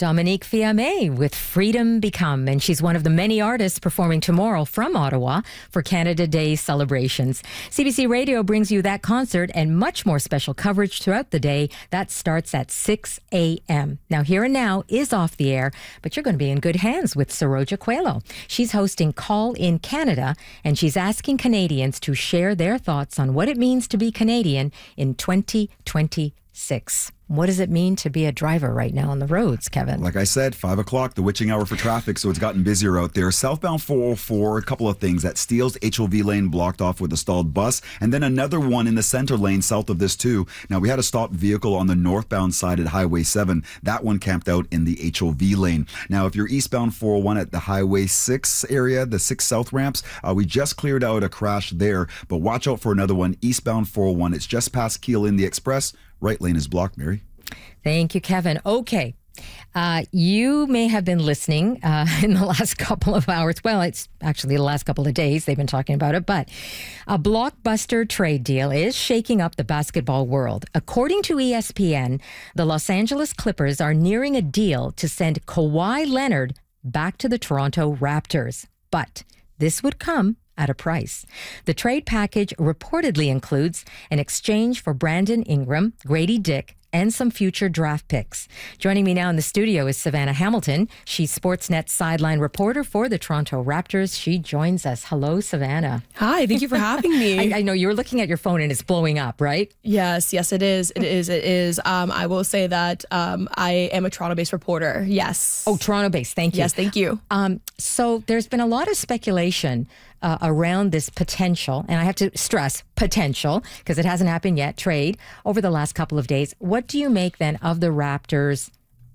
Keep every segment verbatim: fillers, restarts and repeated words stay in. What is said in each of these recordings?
Dominique Fiamme with Freedom Become, and she's one of the many artists performing tomorrow from Ottawa for Canada Day celebrations. C B C Radio brings you that concert and much more special coverage throughout the day. That starts at six a.m. Now, Here and Now is off the air, but you're going to be in good hands with Saroja Coelho. She's hosting Call in Canada, and she's asking Canadians to share their thoughts on what it means to be Canadian in twenty twenty-six. What does it mean to be a driver right now on the roads, Kevin? Like I said, five o'clock, the witching hour for traffic, so it's gotten busier out there. Southbound four oh four, a couple of things. That Steeles H O V lane blocked off with a stalled bus, and then another one in the center lane south of this too. Now, we had a stopped vehicle on the northbound side at Highway seven. That one camped out in the H O V lane. Now, if you're eastbound four oh one at the Highway six area, the six south ramps, uh, we just cleared out a crash there, but watch out for another one eastbound four oh one. It's just past Keel in the Express. Right lane is blocked, Mary. Thank you, Kevin. Okay. Uh, you may have been listening uh, in the last couple of hours. Well, it's actually the last couple of days they've been talking about it, but a blockbuster trade deal is shaking up the basketball world. According to E S P N, the Los Angeles Clippers are nearing a deal to send Kawhi Leonard back to the Toronto Raptors. But this would come at a price. The trade package reportedly includes an exchange for Brandon Ingram, Grady Dick, and some future draft picks. Joining me now in the studio is Savannah Hamilton. She's Sportsnet's sideline reporter for the Toronto Raptors. She joins us. Hello, Savannah. Hi, thank you for having me. I, I know you're looking at your phone and it's blowing up, right? Yes, yes, it is. It is. It is. Um, I will say that um, I am a Toronto-based reporter. Yes. Oh, Toronto-based. Thank you. Yes, thank you. Um, so there's been a lot of speculation Uh, around this potential, and I have to stress potential because it hasn't happened yet, trade over the last couple of days. What do you make then of the Raptors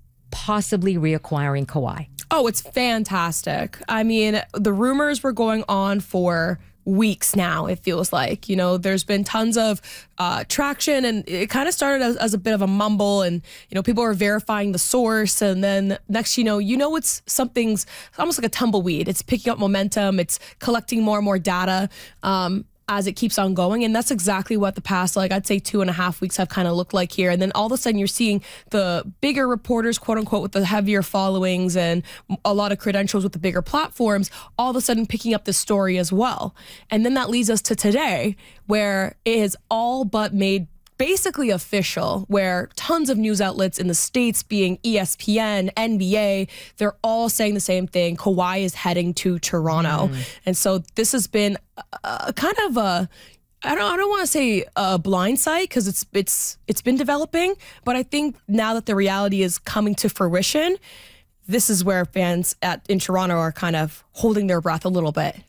possibly reacquiring Kawhi? Oh, it's fantastic. I mean, the rumors were going on for weeks now, it feels like. You know, there's been tons of uh, traction, and it kind of started as, as a bit of a mumble, and, you know, people are verifying the source, and then next you know, you know it's something's almost like a tumbleweed. It's picking up momentum. It's collecting more and more data um, as it keeps on going, and that's exactly what the past, like, I'd say two and a half weeks have kind of looked like here. And then all of a sudden you're seeing the bigger reporters, quote unquote, with the heavier followings and a lot of credentials with the bigger platforms, all of a sudden picking up this story as well. And then that leads us to today, where it is all but made basically official, where tons of news outlets in the States, being E S P N, N B A, they're all saying the same thing. Kawhi is heading to Toronto. Mm. And so this has been a, a kind of a, I don't, I don't want to say a blind sight, because it's, it's, it's been developing, but I think now that the reality is coming to fruition, this is where fans at in Toronto are kind of holding their breath a little bit.